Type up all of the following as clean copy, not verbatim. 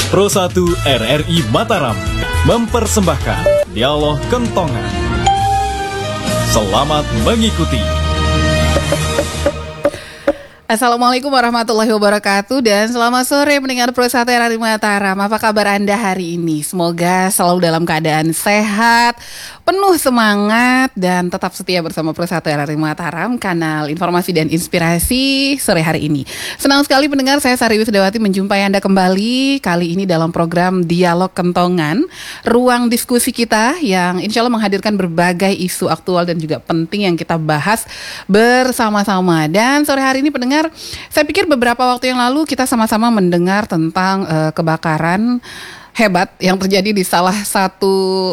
Pro 1 RRI Mataram mempersembahkan Dialog Kentongan. Selamat mengikuti. Assalamualaikum warahmatullahi wabarakatuh dan selamat sore pendengar Pro 1 RRI Mataram. Apa kabar Anda hari ini? Semoga selalu dalam keadaan sehat, penuh semangat dan tetap setia bersama Pro 1 RRI Mataram, kanal informasi dan inspirasi sore hari ini. Senang sekali pendengar, saya Sari Wisdawati menjumpai Anda kembali kali ini dalam program Dialog Kentongan, ruang diskusi kita yang insya Allah menghadirkan berbagai isu aktual dan juga penting yang kita bahas bersama-sama. Dan sore hari ini pendengar, saya pikir beberapa waktu yang lalu kita sama-sama mendengar tentang kebakaran hebat yang terjadi di salah satu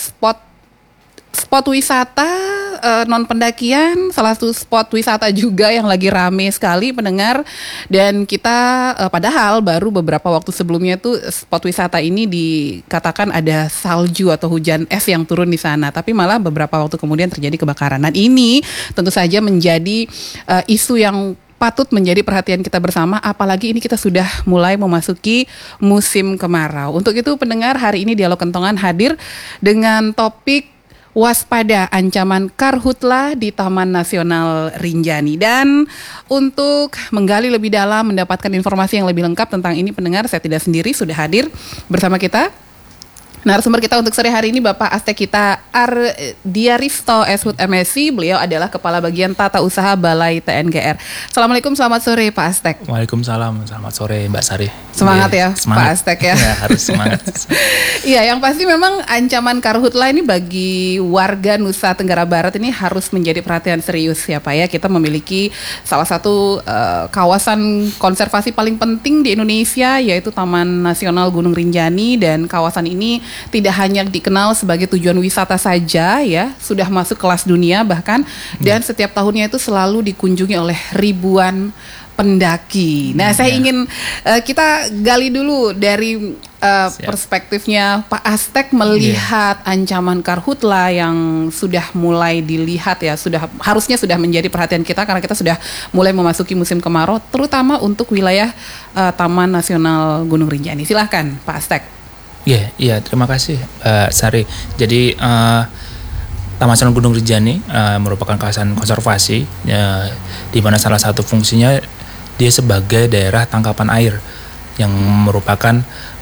spot wisata non pendakian, salah satu spot wisata juga yang lagi rame sekali pendengar. Dan kita padahal baru beberapa waktu sebelumnya tuh spot wisata ini dikatakan ada salju atau hujan es yang turun di sana, tapi malah beberapa waktu kemudian terjadi kebakaran. Dan ini tentu saja menjadi isu yang patut menjadi perhatian kita bersama, apalagi ini kita sudah mulai memasuki musim kemarau. Untuk itu pendengar, hari ini Dialog Kentongan hadir dengan topik waspada ancaman karhutla di Taman Nasional Rinjani. Dan untuk menggali lebih dalam, mendapatkan informasi yang lebih lengkap tentang ini pendengar, saya tidak sendiri, sudah hadir bersama kita narasumber kita untuk sore hari ini, Bapak Astek kita Ardiaristo Eshut MSc. Beliau adalah Kepala Bagian Tata Usaha Balai TNGR. Assalamualaikum, selamat sore Pak Astek. Waalaikumsalam, selamat sore Mbak Sari. Semangat ya semangat. Pak Astek ya. Ya, harus semangat. Iya, yang pasti memang ancaman karhutla ini bagi warga Nusa Tenggara Barat ini harus menjadi perhatian serius ya Pak ya. Kita memiliki salah satu kawasan konservasi paling penting di Indonesia, yaitu Taman Nasional Gunung Rinjani. Dan kawasan ini tidak hanya dikenal sebagai tujuan wisata saja ya, sudah masuk kelas dunia bahkan, dan setiap tahunnya itu selalu dikunjungi oleh ribuan pendaki. Nah, saya ingin kita gali dulu dari perspektifnya Pak Astek melihat ancaman karhutla yang sudah mulai dilihat ya, harusnya sudah menjadi perhatian kita karena kita sudah mulai memasuki musim kemarau, terutama untuk wilayah Taman Nasional Gunung Rinjani. Silahkan Pak Astek. Iya, terima kasih Sari. Jadi Taman Nasional Gunung Rinjani merupakan kawasan konservasi di mana salah satu fungsinya dia sebagai daerah tangkapan air yang merupakan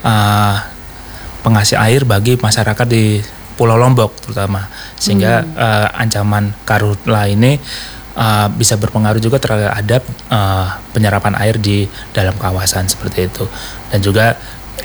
penghasil air bagi masyarakat di Pulau Lombok terutama, sehingga ancaman karhutla ini bisa berpengaruh juga terhadap penyerapan air di dalam kawasan seperti itu. Dan juga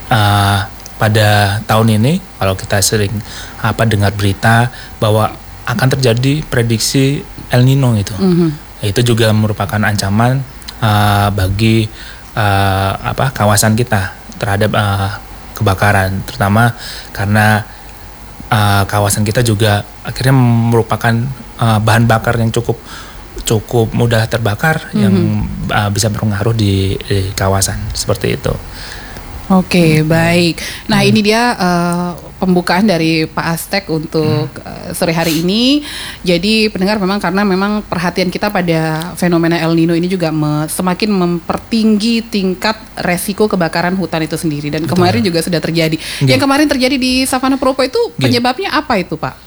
pada tahun ini kalau kita sering dengar berita bahwa akan terjadi prediksi El Nino itu, itu juga merupakan ancaman bagi kawasan kita terhadap kebakaran, terutama karena kawasan kita juga akhirnya merupakan bahan bakar yang cukup mudah terbakar, yang bisa berpengaruh di kawasan seperti itu. Oke, baik. Nah, ini dia pembukaan dari Pak Astek untuk sore hari ini. Jadi pendengar, memang perhatian kita pada fenomena El Nino ini juga semakin mempertinggi tingkat resiko kebakaran hutan itu sendiri. Dan kemarin juga sudah terjadi. Yang kemarin terjadi di Savana Propo itu penyebabnya apa itu Pak?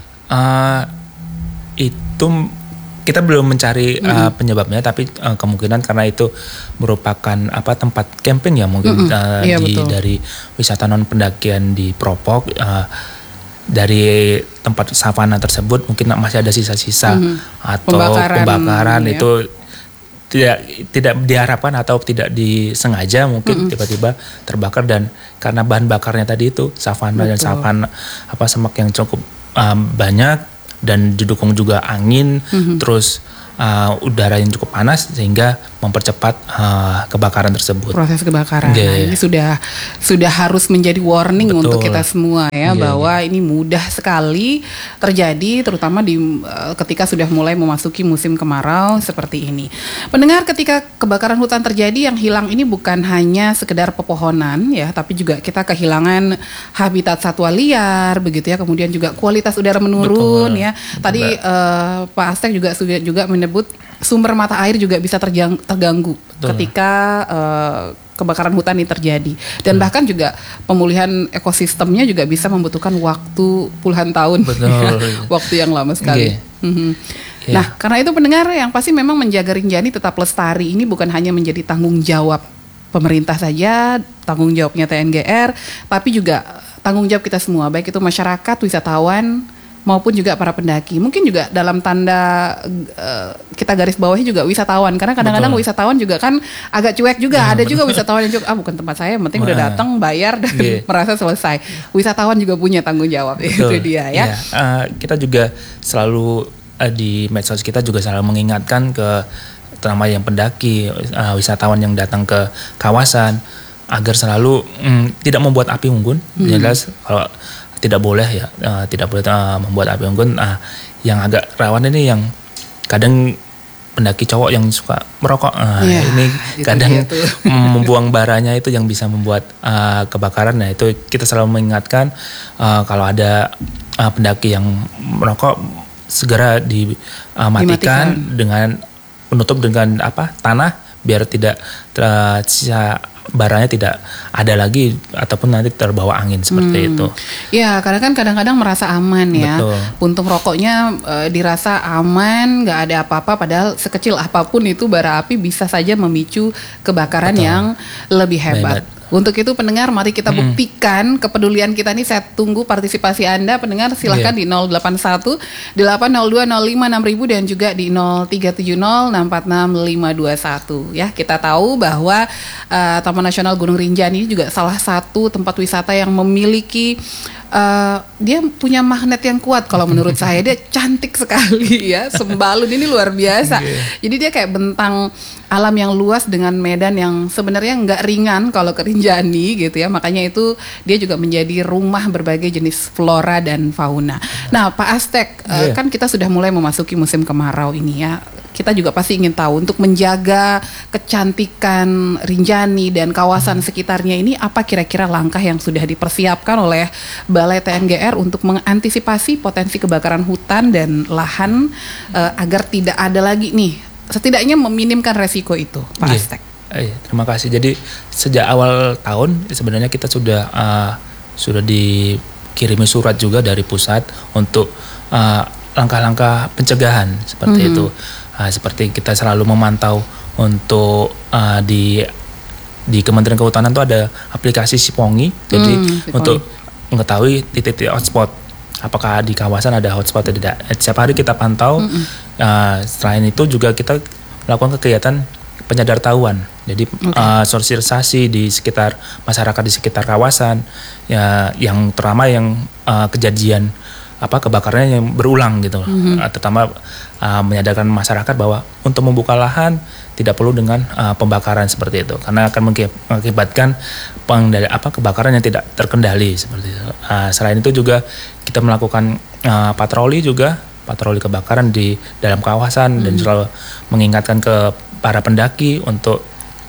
Itu kita belum mencari penyebabnya, tapi kemungkinan karena itu merupakan tempat camping ya mungkin dari wisata non pendakian di Propok, dari tempat savana tersebut mungkin masih ada sisa-sisa atau pembakaran itu tidak diharapkan atau tidak disengaja mungkin tiba-tiba terbakar, dan karena bahan bakarnya tadi itu savana dan semak yang cukup banyak dan didukung juga angin, terus udara yang cukup panas sehingga mempercepat kebakaran tersebut. Proses kebakaran. Nah, ini sudah harus menjadi warning untuk kita semua ya, bahwa ini mudah sekali terjadi, terutama ketika sudah mulai memasuki musim kemarau seperti ini. Pendengar, ketika kebakaran hutan terjadi, yang hilang ini bukan hanya sekedar pepohonan ya, tapi juga kita kehilangan habitat satwa liar begitu ya, kemudian juga kualitas udara menurun ya. Tadi Pak Astek juga menyebut sumber mata air juga bisa terganggu ketika kebakaran hutan ini terjadi. Dan bahkan juga pemulihan ekosistemnya juga bisa membutuhkan waktu puluhan tahun. Betul. Waktu yang lama sekali. Yeah. Nah, karena itu pendengar yang pasti memang menjaga Rinjani tetap lestari ini bukan hanya menjadi tanggung jawab pemerintah saja, tanggung jawabnya TNGR, tapi juga tanggung jawab kita semua, baik itu masyarakat, wisatawan, maupun juga para pendaki. Mungkin juga dalam tanda kita garis bawahi juga wisatawan, karena kadang-kadang wisatawan juga kan agak cuek juga. Ada juga wisatawan yang juga bukan tempat saya, yang penting udah datang, bayar dan merasa selesai. Wisatawan juga punya tanggung jawab. Itu dia ya. Kita juga selalu di medsos kita juga selalu mengingatkan ke terutama yang pendaki, wisatawan yang datang ke kawasan agar selalu tidak membuat api unggun. Jelas kalau tidak boleh membuat api unggun. Yang agak rawan ini yang kadang pendaki cowok yang suka merokok. Ini kadang membuang baranya itu yang bisa membuat kebakaran. Nah, itu kita selalu mengingatkan kalau ada pendaki yang merokok segera dimatikan dengan menutup dengan tanah biar tidak sisa baranya tidak ada lagi ataupun nanti terbawa angin seperti itu. Ya, karena kan kadang-kadang merasa aman ya. Betul. Puntung rokoknya dirasa aman, nggak ada apa-apa. Padahal sekecil apapun itu bara api bisa saja memicu kebakaran yang lebih hebat. Untuk itu pendengar, mari kita buktikan kepedulian kita nih. Saya tunggu partisipasi Anda pendengar, silahkan di 081 802 05 6000 dan juga di 0370 646 521 ya. Kita tahu bahwa Taman Nasional Gunung Rinjani ini juga salah satu tempat wisata yang memiliki dia punya magnet yang kuat kalau menurut saya. Dia cantik sekali ya, Sembalun ini luar biasa. Jadi dia kayak bentang alam yang luas dengan medan yang sebenarnya nggak ringan kalau ke Rinjani gitu ya. Makanya itu dia juga menjadi rumah berbagai jenis flora dan fauna. Nah, Pak Aztek, kan kita sudah mulai memasuki musim kemarau ini ya. Kita juga pasti ingin tahu untuk menjaga kecantikan Rinjani dan kawasan sekitarnya ini, apa kira-kira langkah yang sudah dipersiapkan oleh Balai TNGR untuk mengantisipasi potensi kebakaran hutan dan lahan agar tidak ada lagi nih, setidaknya meminimkan resiko itu, Pak Aztek. Terima kasih. Jadi sejak awal tahun sebenarnya kita sudah dikirimi surat juga dari pusat untuk langkah-langkah pencegahan seperti itu. Seperti kita selalu memantau untuk di Kementerian Kehutanan itu ada aplikasi Sipongi. Jadi untuk mengetahui titik-titik hotspot, apakah di kawasan ada hotspot atau tidak. Setiap hari kita pantau. Selain itu juga kita melakukan kegiatan penyadartahuan. Jadi sosialisasi di sekitar masyarakat di sekitar kawasan ya, yang terutama yang kejadian kebakarannya yang berulang gitu. Terutama menyadarkan masyarakat bahwa untuk membuka lahan tidak perlu dengan pembakaran seperti itu, karena akan mengakibatkan kebakaran yang tidak terkendali seperti itu. Selain itu juga kita melakukan patroli kebakaran di dalam kawasan dan selalu mengingatkan ke para pendaki untuk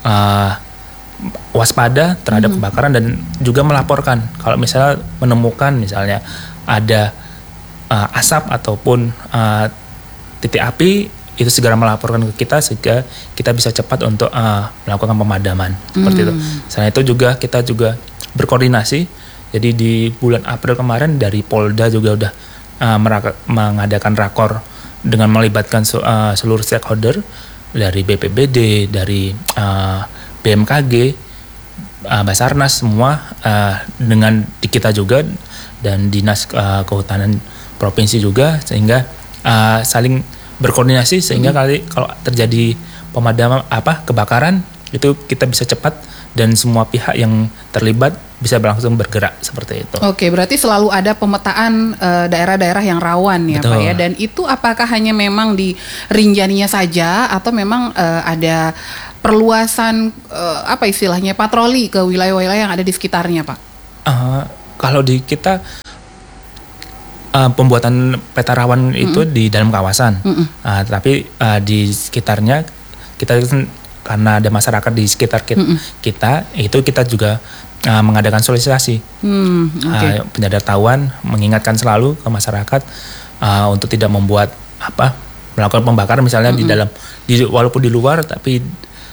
waspada terhadap kebakaran dan juga melaporkan kalau misalnya menemukan misalnya ada asap ataupun titik api, itu segera melaporkan ke kita sehingga kita bisa cepat untuk melakukan pemadaman seperti itu. Selain itu juga kita juga berkoordinasi. Jadi di bulan April kemarin dari Polda juga udah mengadakan rakor dengan melibatkan seluruh stakeholder dari BPBD, dari BMKG, Basarnas semua dengan di kita juga dan Dinas Kehutanan Provinsi juga, sehingga saling berkoordinasi sehingga kalau terjadi pemadaman kebakaran itu kita bisa cepat dan semua pihak yang terlibat bisa langsung bergerak seperti itu. Oke, berarti selalu ada pemetaan daerah-daerah yang rawan ya. Betul. Pak ya. Dan itu apakah hanya memang di Rinjaninya saja atau memang ada perluasan istilahnya patroli ke wilayah-wilayah yang ada di sekitarnya, Pak? Kalau di kita pembuatan peta rawan itu di dalam kawasan, tapi di sekitarnya kita karena ada masyarakat di sekitar kita itu kita juga mengadakan sosialisasi, penyadartahuan, mengingatkan selalu ke masyarakat untuk tidak membuat melakukan pembakaran misalnya di dalam walaupun di luar tapi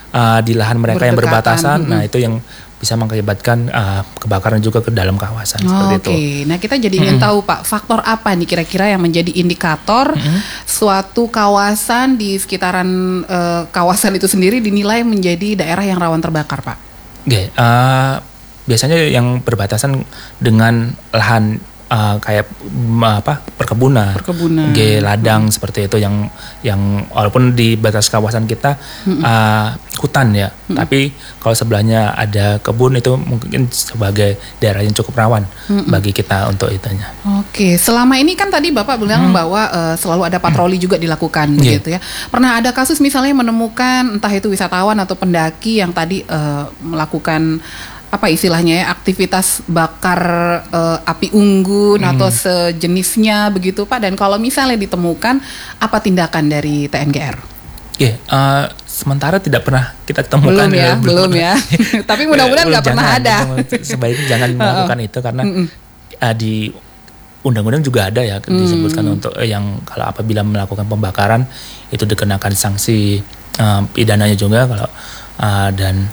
di lahan mereka yang berbatasan. Nah itu yang bisa mengakibatkan kebakaran juga ke dalam kawasan seperti itu. Oke, nah kita jadi ingin tahu Pak, faktor apa nih kira-kira yang menjadi indikator suatu kawasan di sekitaran kawasan itu sendiri dinilai menjadi daerah yang rawan terbakar, Pak? Oke, biasanya yang berbatasan dengan lahan kayak perkebunan, ladang seperti itu yang walaupun di batas kawasan kita hutan ya, tapi kalau sebelahnya ada kebun itu mungkin sebagai daerah yang cukup rawan bagi kita untuk itunya. Oke, selama ini kan tadi Bapak bilang bahwa selalu ada patroli juga dilakukan gitu ya. Pernah ada kasus misalnya menemukan entah itu wisatawan atau pendaki yang tadi melakukan apa istilahnya ya, aktivitas bakar api unggun atau sejenisnya begitu Pak, dan kalau misalnya ditemukan apa tindakan dari TNGR? Oke, sementara tidak pernah kita temukan belum ya. Tapi mudah-mudahan nggak pernah ada. Sebaiknya jangan melakukan itu karena di undang-undang juga ada ya disebutkan untuk yang kalau apabila melakukan pembakaran itu dikenakan sanksi pidananya juga kalau dan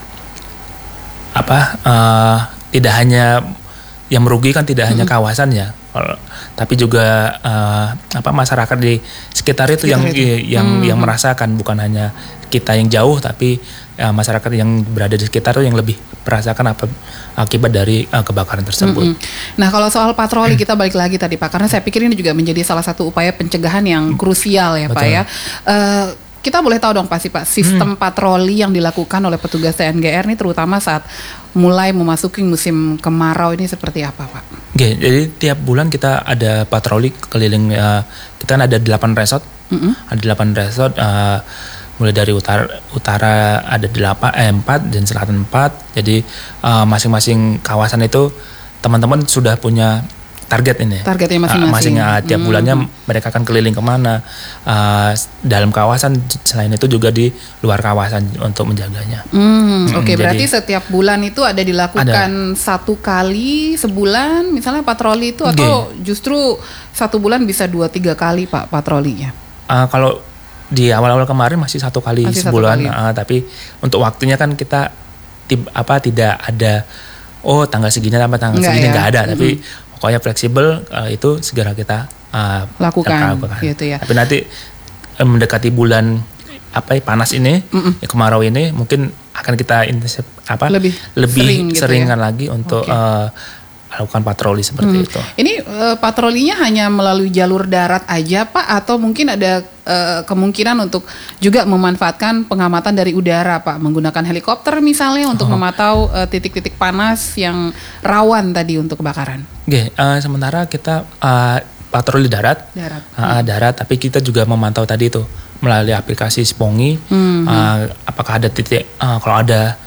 tidak hanya yang merugikan tidak hanya kawasan ya, tapi juga masyarakat di sekitar itu yang merasakan, bukan hanya kita yang jauh tapi masyarakat yang berada di sekitar itu yang lebih merasakan akibat dari kebakaran tersebut. Nah kalau soal patroli kita balik lagi tadi Pak, karena saya pikir ini juga menjadi salah satu upaya pencegahan yang krusial ya. Betul. Pak ya. Kita boleh tahu dong pasti Pak, sistem patroli yang dilakukan oleh petugas TNGR ini terutama saat mulai memasuki musim kemarau ini seperti apa Pak? Oke, jadi tiap bulan kita ada patroli keliling, kita kan ada 8 resort, ada 8 resort, mulai dari utara ada 4 dan selatan 4, jadi masing-masing kawasan itu teman-teman sudah punya targetnya masing-masing. Tiap bulannya mereka akan keliling kemana dalam kawasan, selain itu juga di luar kawasan untuk menjaganya. Oke, berarti setiap bulan itu ada dilakukan satu kali sebulan misalnya patroli itu, atau justru satu bulan bisa 2-3 kali Pak patrolinya? Kalau di awal-awal kemarin masih 1 kali sebulan, tapi untuk waktunya kan kita tidak ada tanggal segini sampai tanggal segini nggak ada, tapi pokoknya fleksibel, itu segera kita lakukan gitu ya. Tapi nanti mendekati bulan panas ini, kemarau ini, mungkin akan kita lebih seringan lagi untuk lakukan patroli seperti itu. Ini patrolinya hanya melalui jalur darat aja Pak, atau mungkin ada kemungkinan untuk juga memanfaatkan pengamatan dari udara Pak, menggunakan helikopter misalnya untuk memantau titik-titik panas yang rawan tadi untuk kebakaran? Sementara kita patroli darat, tapi kita juga memantau tadi itu melalui aplikasi Spongi, apakah ada titik, kalau ada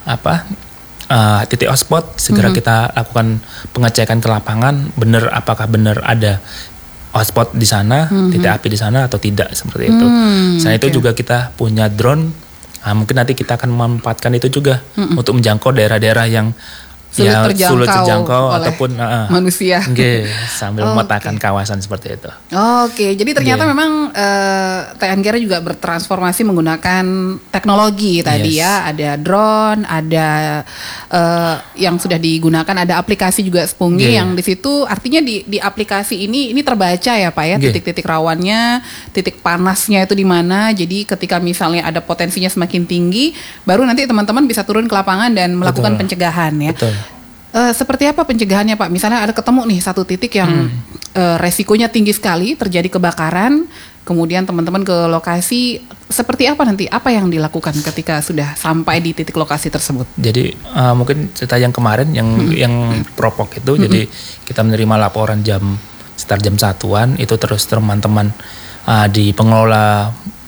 titik hotspot, segera kita lakukan pengecekan ke lapangan, apakah benar ada hotspot di sana, titik api di sana atau tidak, seperti itu. Selain itu juga kita punya drone, mungkin nanti kita akan memanfaatkan itu juga untuk menjangkau daerah-daerah yang sulit terjangkau ataupun manusia. Sambil memetakan kawasan seperti itu. Oke, jadi ternyata memang TNGR juga bertransformasi menggunakan teknologi tadi ya. Ada drone, ada yang sudah digunakan, ada aplikasi juga Spongi yang di situ artinya di aplikasi ini terbaca ya Pak ya, titik-titik rawannya, titik panasnya itu di mana. Jadi ketika misalnya ada potensinya semakin tinggi, baru nanti teman-teman bisa turun ke lapangan dan melakukan pencegahan ya. Betul. Seperti apa pencegahannya Pak? Misalnya ada ketemu nih satu titik yang resikonya tinggi sekali terjadi kebakaran, kemudian teman-teman ke lokasi, seperti apa nanti? Apa yang dilakukan ketika sudah sampai di titik lokasi tersebut? Jadi mungkin cerita yang kemarin yang propok itu, jadi kita menerima laporan sekitar jam 1-an, itu terus teman-teman di pengelola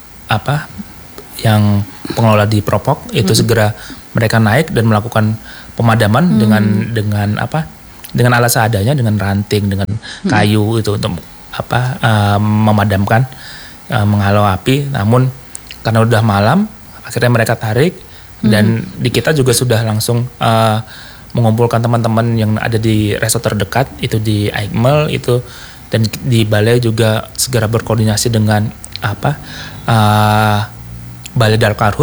yang pengelola di propok itu segera mereka naik dan melakukan pemadaman dengan alat seadanya, dengan ranting, dengan kayu itu untuk memadamkan, menghalau api. Namun karena udah malam, akhirnya mereka tarik dan di kita juga sudah langsung mengumpulkan teman-teman yang ada di resort terdekat itu di Aikmel itu, dan di Balai juga segera berkoordinasi dengan Balai Darkarhut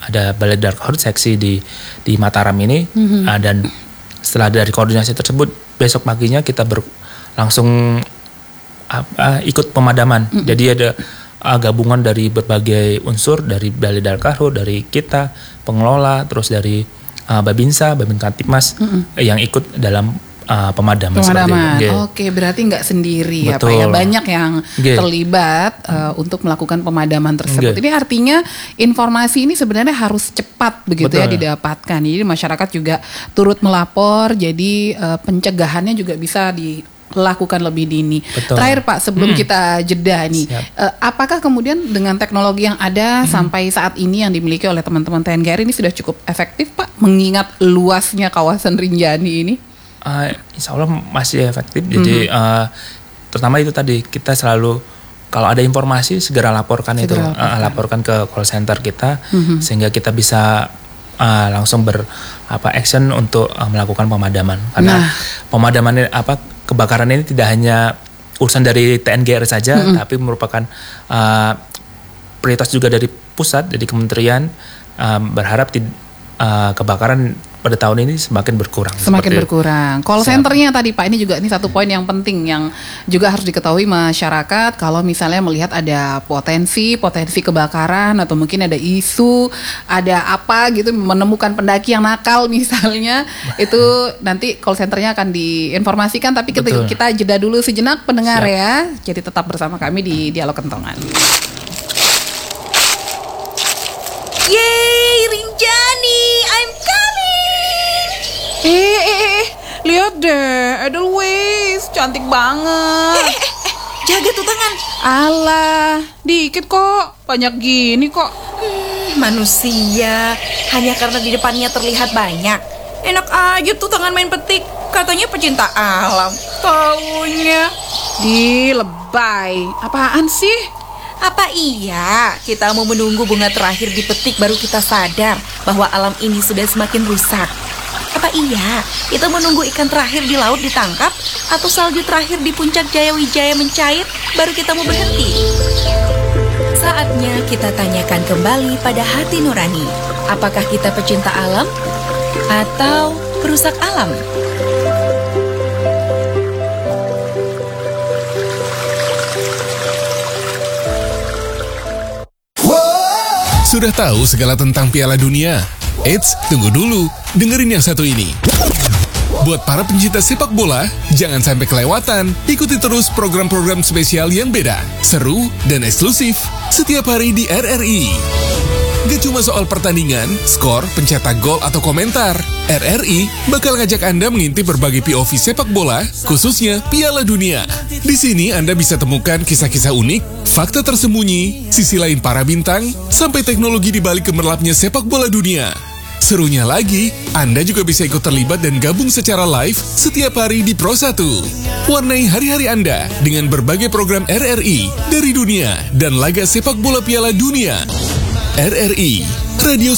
ada Balai Dark Horse seksi di Mataram ini, dan setelah dari koordinasi tersebut besok paginya kita langsung ikut pemadaman. Jadi ada gabungan dari berbagai unsur, dari Balai Dark Horse, dari kita pengelola, terus dari Babinsa Kamtipmas yang ikut dalam pemadaman. Oke, berarti nggak sendiri. Betul. Ya Pak ya, banyak yang terlibat untuk melakukan pemadaman tersebut. Ini artinya informasi ini sebenarnya harus cepat begitu. Betul. Ya didapatkan. Jadi masyarakat juga turut melapor. Jadi pencegahannya juga bisa dilakukan lebih dini. Betul. Terakhir Pak, sebelum kita jeda nih, apakah kemudian dengan teknologi yang ada sampai saat ini yang dimiliki oleh teman-teman TNGRI ini sudah cukup efektif Pak, mengingat luasnya kawasan Rinjani ini? Insya Allah masih efektif. Jadi terutama itu tadi, kita selalu kalau ada informasi segera laporkan. Laporkan ke call center kita, sehingga kita bisa langsung action untuk melakukan pemadaman. Karena pemadaman kebakaran ini tidak hanya urusan dari TNGRI saja, tapi merupakan prioritas juga dari pusat, dari kementerian. Berharap kebakaran pada tahun ini semakin berkurang. Call centernya tadi Pak, ini satu poin yang penting yang juga harus diketahui masyarakat. Kalau misalnya melihat ada potensi kebakaran, atau mungkin ada isu, ada apa gitu, menemukan pendaki yang nakal misalnya, itu nanti call centernya akan diinformasikan. Tapi kita jeda dulu sejenak pendengar. Siap. Ya. Jadi tetap bersama kami di Dialog Kentongan. Yeay, Rinjani, I'm coming. Lihat deh, Edelweiss, cantik banget. Jaga tuh tangan. Alah, dikit kok, banyak gini kok. Manusia, hanya karena di depannya terlihat banyak. Enak aja tuh tangan main petik. Katanya pecinta alam, taunya lebay. Apaan sih? Apa iya kita mau menunggu bunga terakhir dipetik baru kita sadar bahwa alam ini sudah semakin rusak? Apa iya kita menunggu ikan terakhir di laut ditangkap, atau salju terakhir di puncak Jaya Wijaya mencair baru kita mau berhenti? Saatnya kita tanyakan kembali pada hati nurani. Apakah kita pecinta alam atau perusak alam? Sudah tahu segala tentang Piala Dunia? Eits, tunggu dulu, dengerin yang satu ini. Buat para pencinta sepak bola, jangan sampai kelewatan. Ikuti terus program-program spesial yang beda, seru, dan eksklusif setiap hari di RRI. Gak cuma soal pertandingan, skor, pencetak gol, atau komentar. RRI bakal ngajak Anda mengintip berbagai POV sepak bola, khususnya Piala Dunia. Di sini Anda bisa temukan kisah-kisah unik, fakta tersembunyi, sisi lain para bintang, sampai teknologi di balik gemerlapnya sepak bola dunia. Serunya lagi, Anda juga bisa ikut terlibat dan gabung secara live setiap hari di Pro 1. Warnai hari-hari Anda dengan berbagai program RRI dari dunia dan laga sepak bola Piala Dunia. RRI, radio